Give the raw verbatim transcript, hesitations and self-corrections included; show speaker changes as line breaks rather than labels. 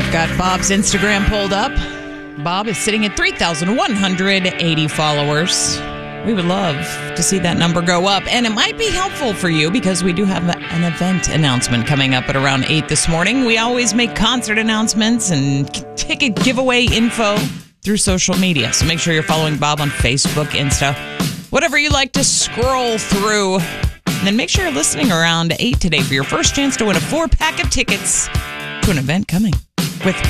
Got Bob's Instagram pulled up. Bob is sitting at three thousand one hundred eighty followers. We would love to see that number go up. And it might be helpful for you because we do have an event announcement coming up at around eight this morning. We always make concert announcements and ticket giveaway info through social media. So make sure you're following Bob on Facebook, Insta, whatever you like to scroll through. And then make sure you're listening around eight today for your first chance to win a four-pack of tickets to an event coming with